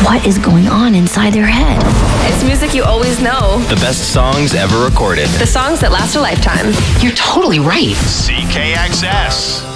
What is going on inside their head? It's music you always know. The best songs ever recorded. The songs that last a lifetime. You're totally right. CKXS.